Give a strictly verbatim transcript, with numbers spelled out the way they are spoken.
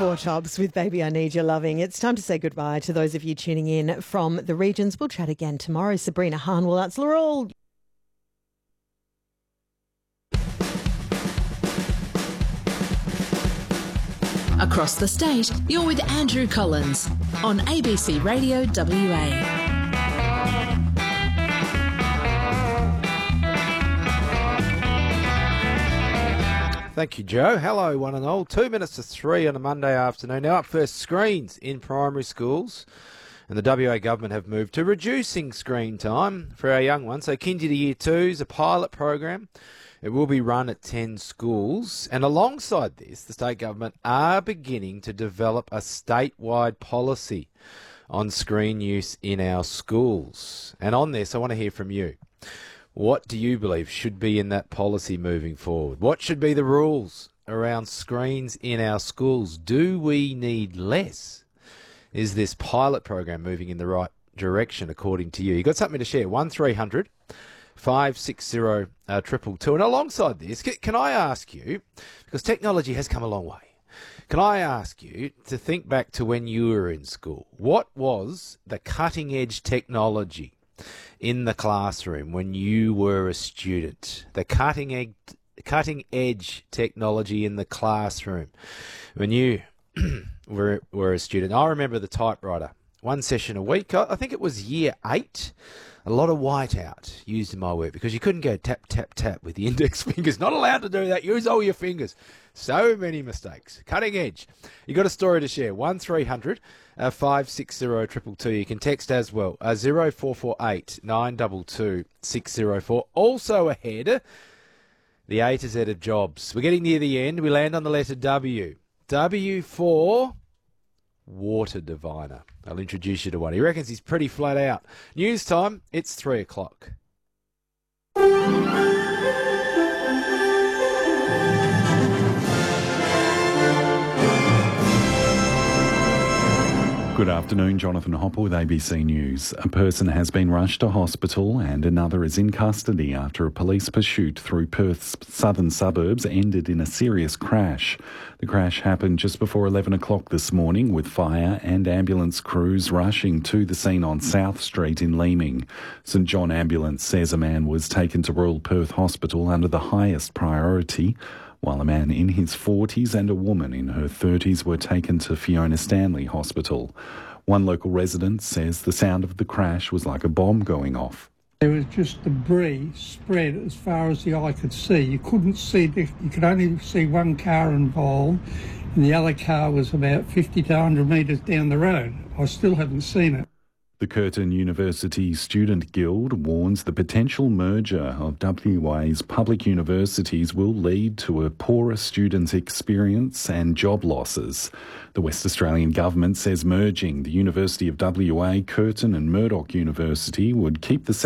Four Tops with Baby I Need Your Loving. It's time to say goodbye to those of you tuning in from the regions. We'll chat again tomorrow. Sabrina Hahn will answer all. Across the state, you're with Andrew Collins on A B C Radio W A. Thank you, Joe. Hello, one and all. Two minutes to three on a Monday afternoon. Now up first, screens in primary schools. And the W A government have moved to reducing screen time for our young ones. So kindy to year two is a pilot program. It will be run at ten schools. And alongside this, the state government are beginning to develop a statewide policy on screen use in our schools. And on this, I want to hear from you. What do you believe should be in that policy moving forward? What should be the rules around screens in our schools? Do we need less? Is this pilot program moving in the right direction according to you? You got something to share? one three hundred five six zero two two. And alongside this, can I ask you, because technology has come a long way, can I ask you to think back to when you were in school? What was the cutting edge technology in the classroom when you were a student? The cutting edge, cutting edge technology in the classroom when you were, were a student. I remember the typewriter. One session a week. I think it was year eight. A lot of whiteout used in my work because you couldn't go tap, tap, tap with the index fingers. Not allowed to do that. Use all your fingers. So many mistakes. Cutting edge. You got a story to share. one three hundred five six zero two two two. You can text as well. Uh, zero four four eight nine two two six zero four. Also ahead, the A to Z of jobs. We're getting near the end. We land on the letter W. W for water diviner. I'll introduce you to one. He reckons he's pretty flat out. News time, it's three o'clock. Good afternoon, Jonathan Hopper with A B C News. A person has been rushed to hospital and another is in custody after a police pursuit through Perth's southern suburbs ended in a serious crash. The crash happened just before eleven o'clock this morning with fire and ambulance crews rushing to the scene on South Street in Leeming. St John Ambulance says a man was taken to Royal Perth Hospital under the highest priority, while a man in his forties and a woman in her thirties were taken to Fiona Stanley Hospital. One local resident says the sound of the crash was like a bomb going off. There was just debris spread as far as the eye could see. You couldn't see, the, you could only see one car involved, and the other car was about fifty to one hundred metres down the road. I still haven't seen it. The Curtin University Student Guild warns the potential merger of W A's public universities will lead to a poorer student experience and job losses. The West Australian Government says merging the University of W A, Curtin and Murdoch University would keep the